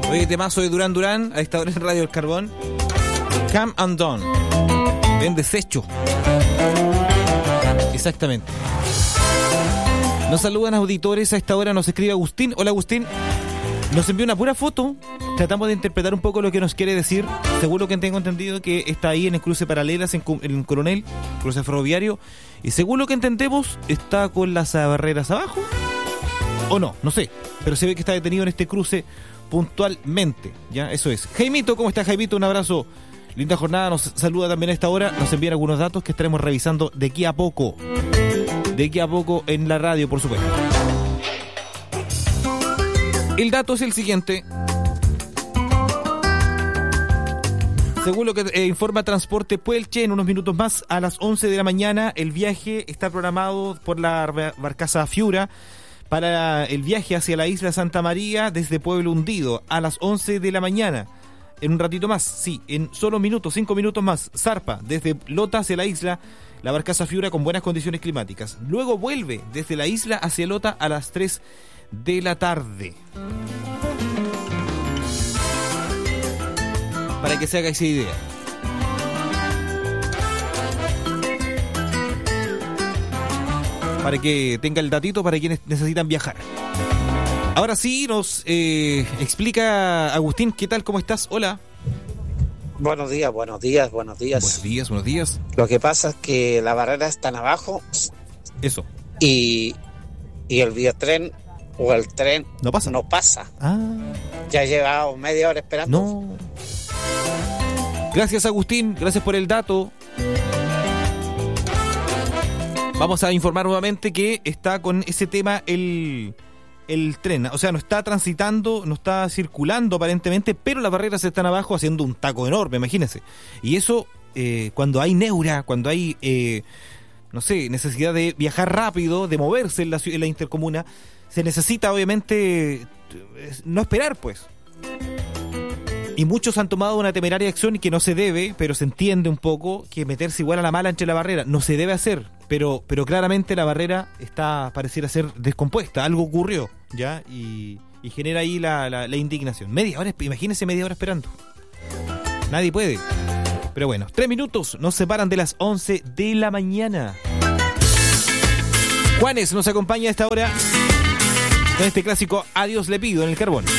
Oye, temazo de Durán Durán, a esta hora en Radio El Carbón. Come and Done. En desecho. Exactamente. Nos saludan auditores, a esta hora nos escribe Agustín. Hola Agustín. Nos envió una pura foto. Tratamos de interpretar un poco lo que nos quiere decir. Según que tengo entendido que está ahí en el cruce Paralelas, en Coronel, cruce ferroviario. Y según lo que entendemos, está con las barreras abajo. O no, no sé. Pero se ve que está detenido en este cruce puntualmente. Ya, eso es. Jaimito, ¿cómo está Jaimito? Un abrazo. Linda jornada, nos saluda también a esta hora. Nos envían algunos datos que estaremos revisando de aquí a poco. De aquí a poco en la radio, por supuesto. El dato es el siguiente. Según lo que informa Transporte Puelche, en unos minutos más, a las 11 de la mañana, el viaje está programado por la barcaza Fiura para el viaje hacia la isla Santa María desde Pueblo Hundido a las 11 de la mañana. En un ratito más, sí, en solo minutos, 5 minutos más, zarpa desde Lota hacia la isla la barcaza Fiura con buenas condiciones climáticas. Luego vuelve desde la isla hacia Lota a las 3 de la tarde. Para que se haga esa idea. Para que tenga el datito para quienes necesitan viajar. Ahora sí nos explica Agustín, ¿qué tal? ¿Cómo estás? Hola. Buenos días. Buenos días. Lo que pasa es que la barrera está abajo. Eso. Y el biotren o el tren no pasa. Ah. Ya llevamos media hora esperando. No. Gracias Agustín, gracias por el dato. Vamos a informar nuevamente que está con ese tema el tren, o sea, no está transitando, no está circulando aparentemente, pero las barreras están abajo haciendo un taco enorme, imagínense. Y eso, cuando hay neura, cuando hay, necesidad de viajar rápido, de moverse en la intercomuna, se necesita obviamente no esperar, pues. Y muchos han tomado una temeraria acción y que no se debe, pero se entiende un poco que meterse igual a la mala entre la barrera no se debe hacer, pero claramente la barrera pareciera ser descompuesta, algo ocurrió, ¿ya? Y genera ahí la indignación. Media hora, imagínense media hora esperando. Nadie puede. Pero bueno, 3 minutos nos separan de las 11 de la mañana. Juanes nos acompaña a esta hora con este clásico Adiós le pido en el Carbón.